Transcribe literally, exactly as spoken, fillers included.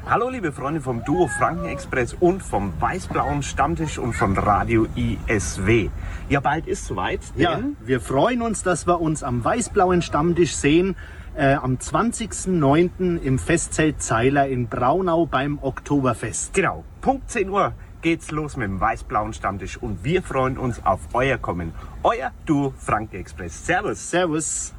Hallo liebe Freunde vom Duo Franken-Express und vom Weiß-Blauen Stammtisch und von Radio I S W. Ja, bald ist soweit. Ja, wir freuen uns, dass wir uns am Weiß-Blauen Stammtisch sehen. Äh, am zwanzigsten neunten im Festzelt Zeiler in Braunau beim Oktoberfest. Genau, Punkt zehn Uhr geht's los mit dem Weiß-Blauen Stammtisch und wir freuen uns auf euer Kommen. Euer Duo Franken-Express. Servus. Servus.